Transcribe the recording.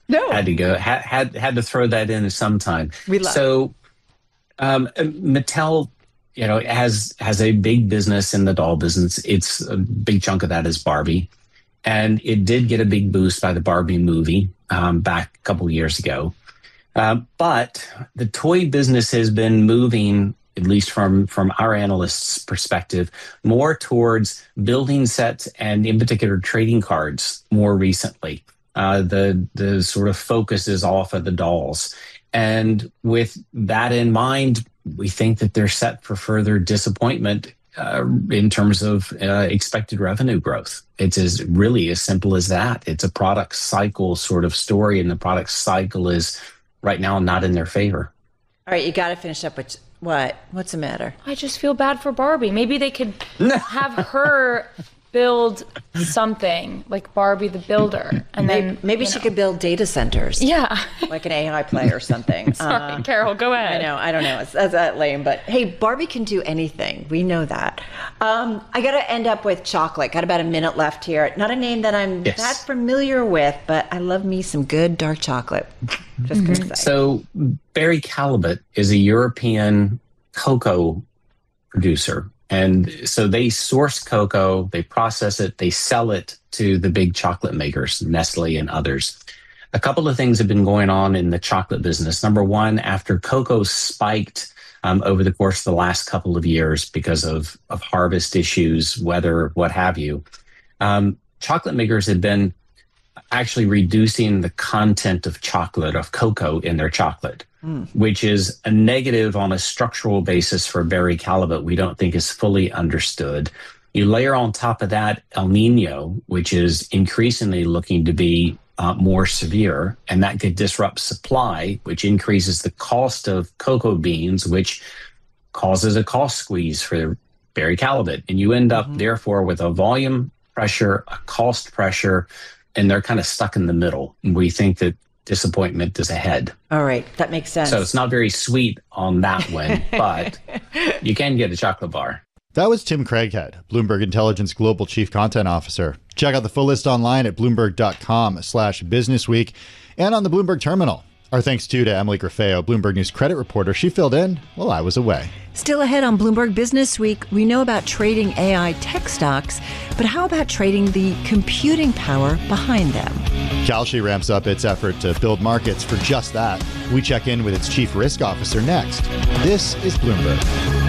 No, Had to go, had to throw that in sometime. we love it. So Mattel, has a big business in the doll business. It's a big chunk of that is Barbie, and it did get a big boost by the Barbie movie back a couple years ago. But the toy business has been moving, at least from our analysts' perspective, more towards building sets and, in particular, trading cards more recently. The sort of focus is off of the dolls. And with that in mind, we think that they're set for further disappointment in terms of expected revenue growth. It's really as simple as that. It's a product cycle sort of story, and the product cycle is right now not in their favor. All right, you got to finish up with what? What's the matter? I just feel bad for Barbie. Maybe they could have her build something like Barbie the Builder, and then Maybe she could build data centers. Yeah. Like an AI play or something. Sorry, Carol, go ahead. I don't know. It's that lame, but hey, Barbie can do anything. We know that. I got to end up with chocolate. Got about a minute left here. Not a name that I'm that familiar with, but I love me some good dark chocolate. Just gonna say. So Barry Callebaut is a European cocoa producer. And so they source cocoa, they process it, they sell it to the big chocolate makers, Nestle and others. A couple of things have been going on in the chocolate business. Number one, after cocoa spiked over the course of the last couple of years because of harvest issues, weather, what have you, chocolate makers have been actually reducing the content of chocolate, of cocoa in their chocolate, which is a negative on a structural basis for Barry Callebaut we don't think is fully understood. You layer on top of that El Nino, which is increasingly looking to be more severe, and that could disrupt supply, which increases the cost of cocoa beans, which causes a cost squeeze for Barry Callebaut. And you end up, therefore, with a volume pressure, a cost pressure, and they're kind of stuck in the middle. We think that disappointment is ahead. All right, that makes sense. So it's not very sweet on that one, but you can get a chocolate bar. That was Tim Craighead, Bloomberg Intelligence Global Chief Content Officer. Check out the full list online at Bloomberg.com/businessweek and on the Bloomberg Terminal. Our thanks too to Emily Grafeo, Bloomberg News credit reporter. She filled in while I was away. Still ahead on Bloomberg Business Week, we know about trading AI tech stocks, but how about trading the computing power behind them? Kalshi ramps up its effort to build markets for just that. We check in with its chief risk officer next. This is Bloomberg.